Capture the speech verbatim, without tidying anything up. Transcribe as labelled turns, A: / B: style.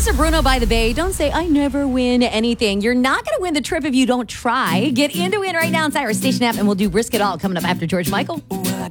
A: This is Bruno by the Bay. Don't say, I never win anything. You're not going to win the trip if you don't try. Get into it right now inside our station app, and we'll do Risk It All coming up after George Michael.